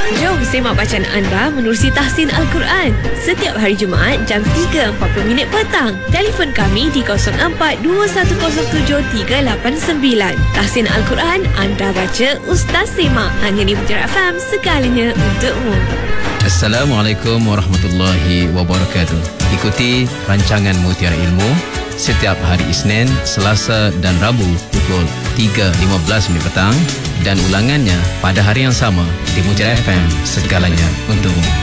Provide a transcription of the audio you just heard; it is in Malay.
Jom semak bacaan anda menerusi tahsin Al-Quran setiap hari Jumaat jam 3.40 petang. Telefon kami di 0421073889. Tahsin Al-Quran, anda baca, Ustaz semak. Hanya di Mutiara FM, segalanya untukmu. Assalamualaikum warahmatullahi wabarakatuh. Ikuti rancangan Mutiara Ilmu setiap hari Isnin, Selasa dan Rabu pukul 3.15 petang dan ulangannya pada hari yang sama di Mutiara FM, segalanya untukmu.